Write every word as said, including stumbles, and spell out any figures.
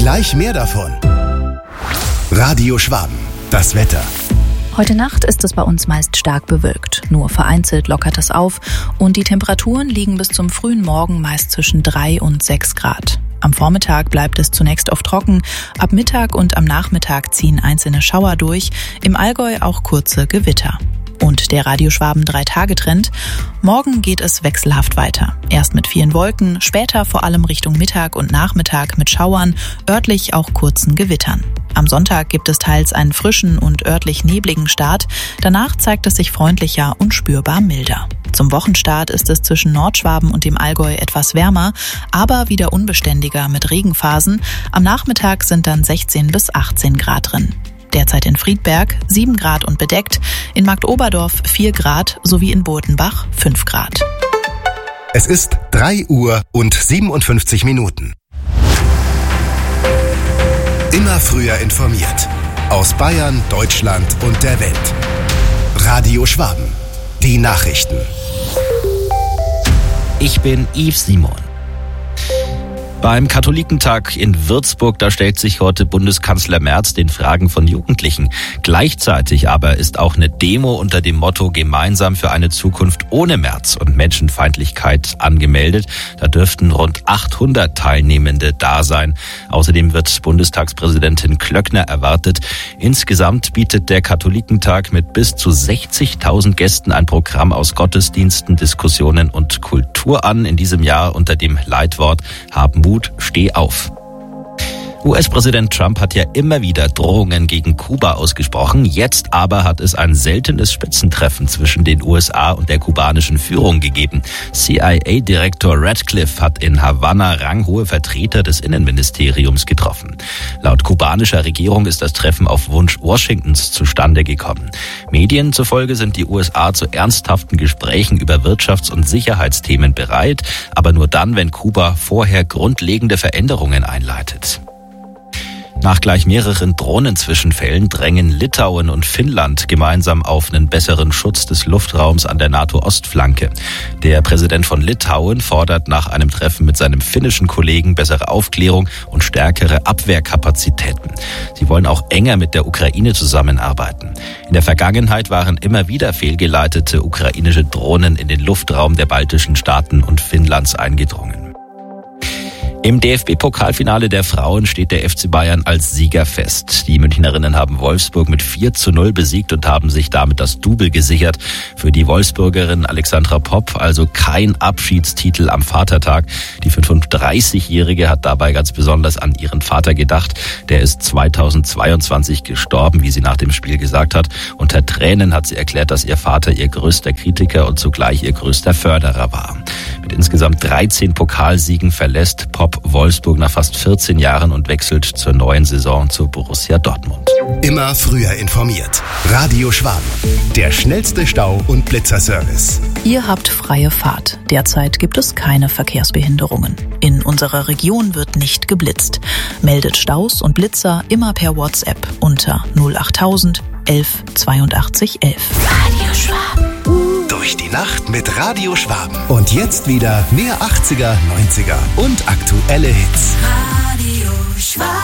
Gleich mehr davon. Radio Schwaben, das Wetter. Heute Nacht ist es bei uns meist stark bewölkt. Nur vereinzelt lockert es auf und die Temperaturen liegen bis zum frühen Morgen meist zwischen drei und sechs Grad. Am Vormittag bleibt es zunächst oft trocken, ab Mittag und am Nachmittag ziehen einzelne Schauer durch, im Allgäu auch kurze Gewitter. Und der Radio Schwaben drei-Tage-Trend. Morgen geht es wechselhaft weiter. Erst mit vielen Wolken, später vor allem Richtung Mittag und Nachmittag mit Schauern, örtlich auch kurzen Gewittern. Am Sonntag gibt es teils einen frischen und örtlich nebligen Start. Danach zeigt es sich freundlicher und spürbar milder. Zum Wochenstart ist es zwischen Nordschwaben und dem Allgäu etwas wärmer, aber wieder unbeständiger mit Regenphasen. Am Nachmittag sind dann sechzehn bis achtzehn Grad drin. Derzeit in Friedberg sieben Grad und bedeckt, in Marktoberdorf vier Grad sowie in Burtenbach fünf Grad. Es ist drei Uhr und siebenundfünfzig Minuten. Immer früher informiert. Aus Bayern, Deutschland und der Welt. Radio Schwaben. Die Nachrichten. Ich bin Yves Simon. Beim Katholikentag in Würzburg, da stellt sich heute Bundeskanzler Merz den Fragen von Jugendlichen. Gleichzeitig aber ist auch eine Demo unter dem Motto Gemeinsam für eine Zukunft ohne Merz und Menschenfeindlichkeit angemeldet. Da dürften rund achthundert Teilnehmende da sein. Außerdem wird Bundestagspräsidentin Klöckner erwartet. Insgesamt bietet der Katholikentag mit bis zu sechzigtausend Gästen ein Programm aus Gottesdiensten, Diskussionen und Kultur an. In diesem Jahr unter dem Leitwort Hab Mut, steh auf. U S-Präsident Trump hat ja immer wieder Drohungen gegen Kuba ausgesprochen. Jetzt aber hat es ein seltenes Spitzentreffen zwischen den U S A und der kubanischen Führung gegeben. C I A-Direktor Radcliffe hat in Havanna ranghohe Vertreter des Innenministeriums getroffen. Laut kubanischer Regierung ist das Treffen auf Wunsch Washingtons zustande gekommen. Medien zufolge sind die U S A zu ernsthaften Gesprächen über Wirtschafts- und Sicherheitsthemen bereit, aber nur dann, wenn Kuba vorher grundlegende Veränderungen einleitet. Nach gleich mehreren Drohnenzwischenfällen drängen Litauen und Finnland gemeinsam auf einen besseren Schutz des Luftraums an der NATO-Ostflanke. Der Präsident von Litauen fordert nach einem Treffen mit seinem finnischen Kollegen bessere Aufklärung und stärkere Abwehrkapazitäten. Sie wollen auch enger mit der Ukraine zusammenarbeiten. In der Vergangenheit waren immer wieder fehlgeleitete ukrainische Drohnen in den Luftraum der baltischen Staaten und Finnlands eingedrungen. Im D F B-Pokalfinale der Frauen steht der F C Bayern als Sieger fest. Die Münchnerinnen haben Wolfsburg mit vier zu null besiegt und haben sich damit das Double gesichert. Für die Wolfsburgerin Alexandra Popp also kein Abschiedstitel am Vatertag. Die fünfunddreißigjährige hat dabei ganz besonders an ihren Vater gedacht. Der ist zweitausendzweiundzwanzig gestorben, wie sie nach dem Spiel gesagt hat. Unter Tränen hat sie erklärt, dass ihr Vater ihr größter Kritiker und zugleich ihr größter Förderer war. Mit insgesamt dreizehn Pokalsiegen verlässt Popp Wolfsburg nach fast vierzehn Jahren und wechselt zur neuen Saison zu Borussia Dortmund. Immer früher informiert. Radio Schwaben. Der schnellste Stau- und Blitzerservice. Ihr habt freie Fahrt. Derzeit gibt es keine Verkehrsbehinderungen. In unserer Region wird nicht geblitzt. Meldet Staus und Blitzer immer per WhatsApp unter null achttausend elf zweiundachtzig elf. Radio Schwaben. Durch die Nacht mit Radio Schwaben. Und jetzt wieder mehr achtziger, neunziger und aktuelle Hits. Radio Schwaben.